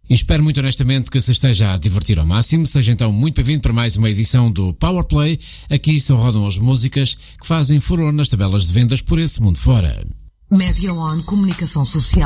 E espero muito honestamente que se esteja a divertir ao máximo. Seja então muito bem-vindo para mais uma edição do Powerplay. Aqui só rodam as músicas que fazem furor nas tabelas de vendas por esse mundo fora. Media On Comunicação Social.